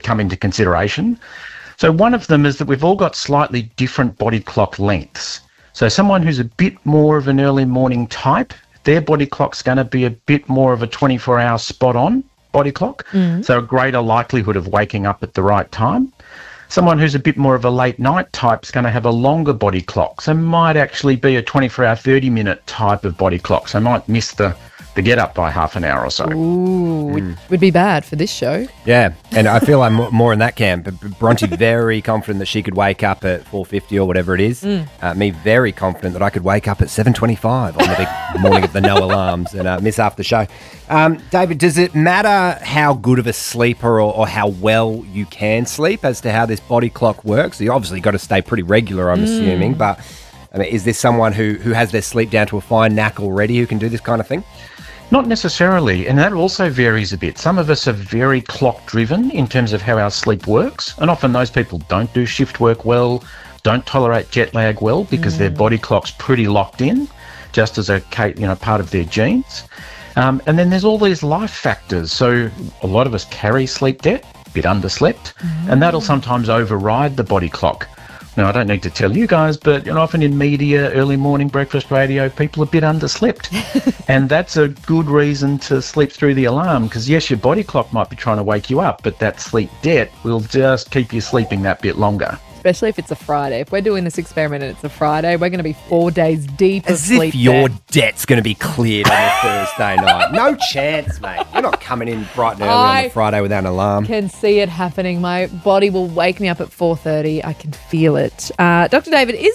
come into consideration. So one of them is that we've all got slightly different body clock lengths. So someone who's a bit more of an early morning type, their body clock's going to be a bit more of a 24-hour spot-on body clock, so a greater likelihood of waking up at the right time. Someone who's a bit more of a late night type is going to have a longer body clock, so might actually be a 24-hour, 30-minute type of body clock, so might miss the get up by half an hour or so. Ooh, would be bad for this show. Yeah, and I feel I'm more in that camp. Bronte very confident that she could wake up at 4:50 or whatever it is. Me very confident that I could wake up at 7:25 on the big morning of the no alarms and miss half the show. David, does it matter how good of a sleeper or how well you can sleep as to how this body clock works? You obviously got to stay pretty regular, I'm assuming, but I mean, is this someone who has their sleep down to a fine knack already who can do this kind of thing? Not necessarily, and that also varies a bit. Some of us are very clock-driven in terms of how our sleep works, and often those people don't do shift work well, don't tolerate jet lag well because their body clock's pretty locked in, just as a part of their genes. And then there's all these life factors. So a lot of us carry sleep debt, a bit underslept, and that'll sometimes override the body clock. Now, I don't need to tell you guys, but often in media, early morning breakfast radio, people are a bit underslept. And that's a good reason to sleep through the alarm because, yes, your body clock might be trying to wake you up, but that sleep debt will just keep you sleeping that bit longer. Especially if it's a Friday. If we're doing this experiment and it's a Friday, we're going to be 4 days deep of sleep. As if your debt's going to be cleared on a Thursday night. No chance, mate. You're not coming in bright and early on a Friday without an alarm. I can see it happening. My body will wake me up at 4:30. I can feel it. Dr. David, is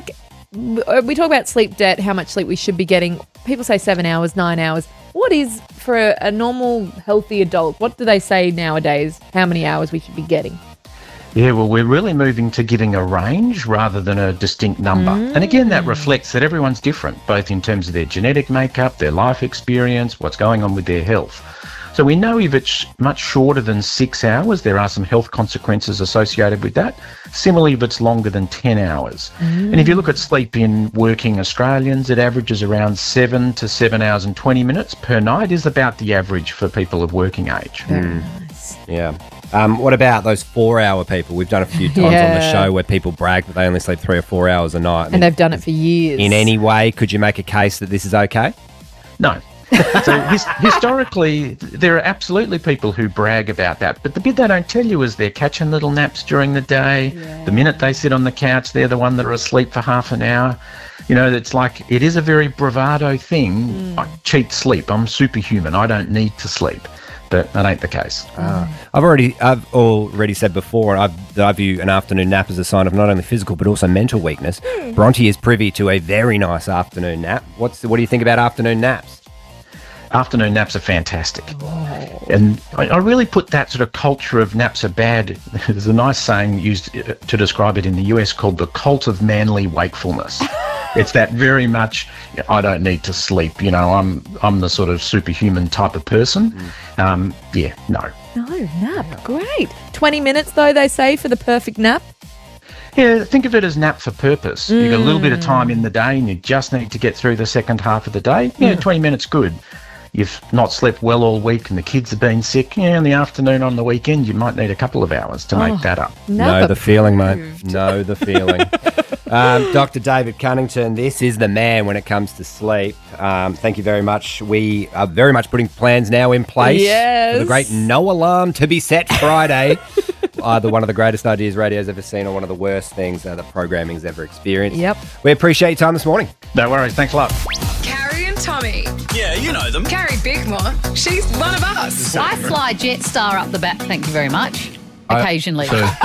there we talk about sleep debt, how much sleep we should be getting. People say 7 hours, 9 hours. What is, for a normal, healthy adult, what do they say nowadays, how many hours we should be getting? Yeah, well, we're really moving to giving a range rather than a distinct number. And again, that reflects that everyone's different, both in terms of their genetic makeup, their life experience, what's going on with their health. So we know if it's much shorter than 6 hours, there are some health consequences associated with that. Similarly, if it's longer than 10 hours. And if you look at sleep in working Australians, it averages around 7 to 7 hours and 20 minutes per night is about the average for people of working age. Nice. Yeah. What about those 4-hour people? We've done a few times on the show where people brag that they only sleep 3 or 4 hours a night. And they've done it for years. In any way, could you make a case that this is okay? No. So historically, there are absolutely people who brag about that. But the bit they don't tell you is they're catching little naps during the day. Yeah. The minute they sit on the couch, they're the one that are asleep for half an hour. It's like it is a very bravado thing. I cheat sleep. I'm superhuman. I don't need to sleep. But that ain't the case. I've already said before that I view an afternoon nap as a sign of not only physical but also mental weakness. Bronte is privy to a very nice afternoon nap. What do you think about afternoon naps? Afternoon naps are fantastic. And I really put that sort of culture of naps are bad. There's a nice saying used to describe it in the US called the cult of manly wakefulness. It's that very much, I don't need to sleep. I'm the sort of superhuman type of person. No. No, nap. Great. 20 minutes, though, they say, for the perfect nap. Yeah, think of it as nap for purpose. You've got a little bit of time in the day and you just need to get through the second half of the day. 20 minutes good. You've not slept well all week and the kids have been sick. In the afternoon on the weekend, you might need a couple of hours to make that up. Know the feeling, mate. Know the feeling. Dr. David Cunnington, this is the man when it comes to sleep. Thank you very much. We are very much putting plans now in place for the great No Alarm to be Set Friday. Either one of the greatest ideas radio's ever seen or one of the worst things that programming's ever experienced. Yep. We appreciate your time this morning. No worries. Thanks a lot. Carrie and Tommy. Yeah, you know them. Carrie Bickmore, she's one of us. I fly Jetstar up the back, thank you very much. Occasionally.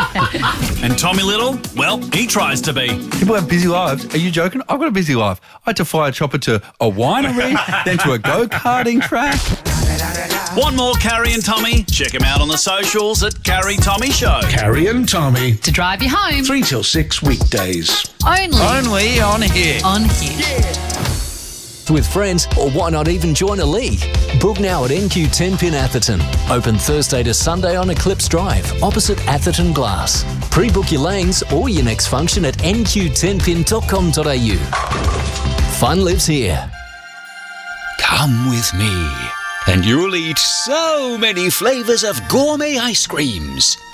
And Tommy Little, well, he tries to be. People have busy lives. Are you joking? I've got a busy life. I had to fly a chopper to a winery, then to a go-karting track. Want more Carrie and Tommy? Check them out on the socials at Carrie Tommy Show. Carrie and Tommy. To drive you home. 3 till 6 weekdays. Only on here. On here. With friends, or why not even join a league? Book now at NQ10 Pin Atherton. Open Thursday to Sunday on Eclipse Drive, opposite Atherton Glass. Pre-book your lanes or your next function at nq10pin.com.au. Fun lives here. Come with me, and you'll eat so many flavours of gourmet ice creams.